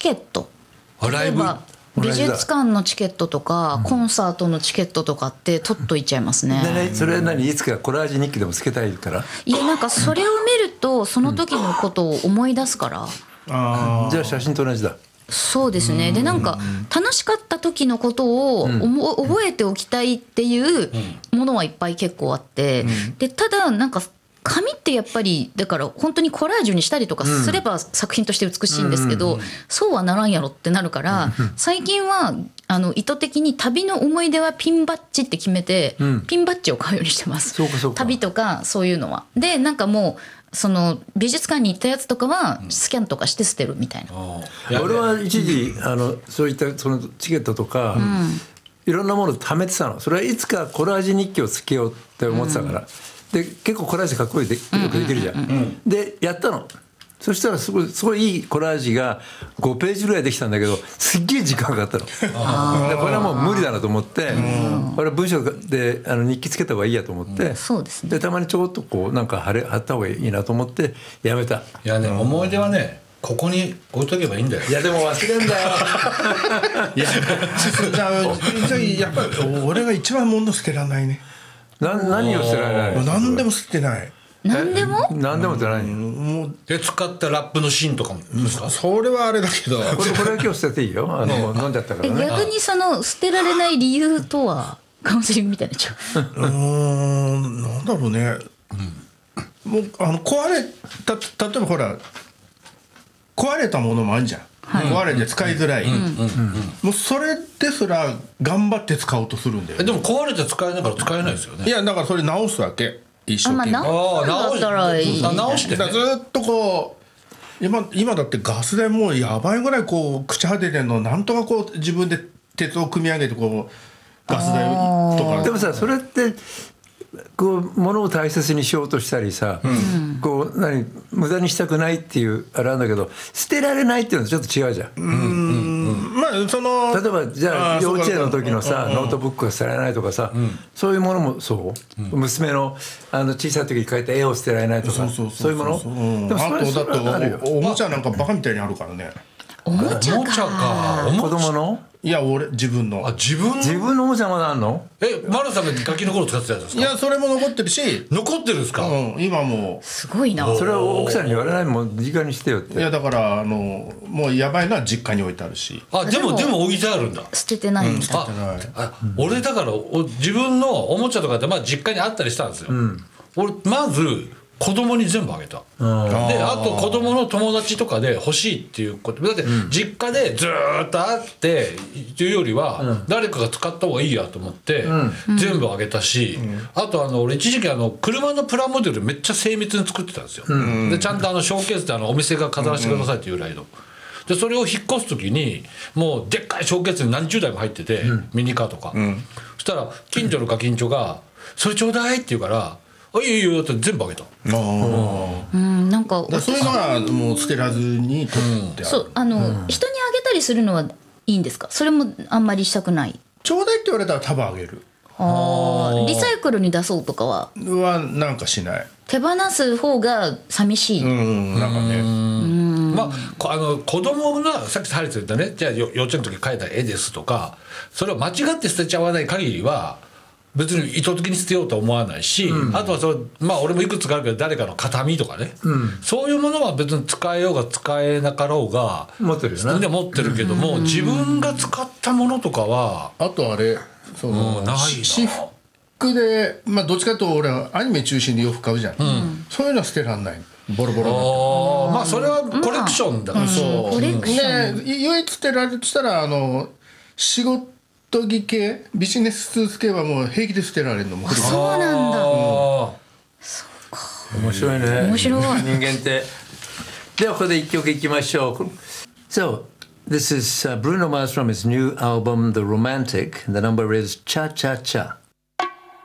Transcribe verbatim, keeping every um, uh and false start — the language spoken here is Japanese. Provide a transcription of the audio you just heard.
ケット、 ライブ例えば美術館のチケットとか、うん、コンサートのチケットとかって取っといちゃいますね。 でね、それは何、いつかコラージュ日記でもつけたいから？ いや、なんかそれを見るとその時のことを思い出すから、うん、 あじゃあ写真と同じだ。 そうですね。で、なんか楽しかった時のことを、うん、覚えておきたいっていうものはいっぱい結構あって、うん、でただなんか紙ってやっぱりだから本当にコラージュにしたりとかすれば作品として美しいんですけど、うん、そうはならんやろってなるから、うん、最近はあの意図的に旅の思い出はピンバッジって決めて、うん、ピンバッジを買うようにしてます。 そうかそうか。 旅とかそういうのは。でなんかもうその美術館に行ったやつとかはスキャンとかして捨てるみたいな、 うん、俺は一時あのそういったそのチケットとか、うん、いろんなものを貯めてたの。それはいつかコラージュ日記をつけようって思ってたから、うん、で結構コラージュかっこいいでよくできるじゃん、うんうんうん、でやったの。そしたらすごい、すごいいいコラージュがごページぐらいできたんだけど、すっげえ時間かかったの。でこれはもう無理だなと思って、これは文章であの日記つけた方がいいやと思って、うん、 そうですね、 でたまにちょっとこうなんか貼れ貼った方がいいなと思ってやめた。いやね、思い出はねここに置いとけばいいんだよ。 いやでも忘れんだよ。 いやじゃあやっぱり俺が一番物捨てらないね。 な何を捨てられないの？ 何でも捨てない。 何でも何でもって何？ もうで使ったラップの芯とかもですか？ それはあれだけどこれこれは今日捨てていいよ。あの飲んじゃったからね。 逆にその捨てられない理由とはカウンセリングみたいになっちゃう。うーん、なんだろうね、うん、もうあの壊れた、例えばほら壊れたものもあるじゃん、はい、壊れて使いづらい、うんうんうん、もうそれですら頑張って使おうとするんだよ、ね、 でも壊れて使えないから使えないですよね。 いやだからそれ直すわけ一生懸命。 あ、まあ、直したらいい。 直して、ね、 ずっとこう 今, 今だってガス代もうやばいぐらいこう朽ち果ててるのをなんとかこう自分で鉄を組み上げてこうガス代とか。 でもさそれってこう物を大切にしようとしたりさ、うん、こう何無駄にしたくないっていうあれなんだけど捨てられないっていうのはちょっと違うじゃん。うんうんうん、まあその例えばじゃあ幼稚園の時のさノートブックが捨てられないとかさ、うん、そういうものもそう、うん、娘のあの小さい時に描いた絵を捨てられないとかそういうもの。 でもそれだっておもちゃなんかバカみたいにあるからね。 おもちゃか子供のいや俺自分のあ自分自分のおもちゃまだあんの？ え丸さんがガキの頃使ってたやつですか？ いやそれも残ってるし。 残ってるんですか？ うん、今もすごいな。 それは奥さんに言われないもん実家にしてよって。 いやだからあのもうやばいのは実家に置いてあるし。 あでもでも置いてあるんだ。 捨ててないんだ、うん、 捨ててない。 あ俺だからお自分のおもちゃとかってまあ実家にあったりしたんですよ、うん、俺まず子供に全部あげた。であと子供の友達とかで欲しいっていうことだって実家でずーっとあってっていうよりは誰かが使った方がいいやと思って全部あげたし、あとあの俺一時期あの車のプラモデルめっちゃ精密に作ってたんですよ。でちゃんとあのショーケースであのお店が飾らせてくださいっていうぐらいの。でそれを引っ越す時にもうでっかいショーケースに何十台も入ってて、ミニカーとか、そしたら近所のガキンチョが「それちょうだい」って言うから「あいいよいいよ」って全部あげた。 あうん、なんかそういうのはもう捨てらずに取ってある、うん、 そうあの、うん、人にあげたりするのはいいんですか？それもあんまりしたくない。 ちょうだいって言われたら多分あげる。 あリサイクルに出そうとかははなんかしない。 手放す方が寂しい。 うんなんかね。うんまあ、あの子供がさっきハリーさん言ったね、じゃあ幼稚園の時描いた絵ですとかそれを間違って捨てちゃわない限りは別に意図的に捨てようとは思わないし、うん、あとはそれまあ俺もいくつかあるけど誰かの形見とかね、うん、そういうものは別に使えようが使えなかろうが持ってるよね。 で持ってるけども、うん、自分が使ったものとかはあとあれその、うん、ないな。私服でまあどっちかというと俺はアニメ中心で洋服買うじゃん、うん、そういうのは捨てらんない。ボロボロになってる。 まあそれはコレクションだから、 まあ、そうコレクションで唯一捨てられるとしたらあの仕事着系ビジネススーツ系はもう平気で捨てられるのも。 そうなんだ、うん、 そうか面白いね。 面白い人間って。ではここで一曲いきましょう。 So this is、uh, Bruno Mars from his new album The Romantic. The number is Cha Cha Cha.